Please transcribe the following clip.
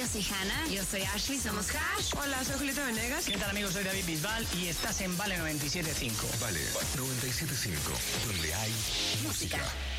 soy Hannah. Yo soy Ashley, somos Hash. Hola, soy Julieta Venegas. ¿Qué tal, amigos? Soy David Bisbal y estás en Vale 97.5. Vale 97.5, donde hay música.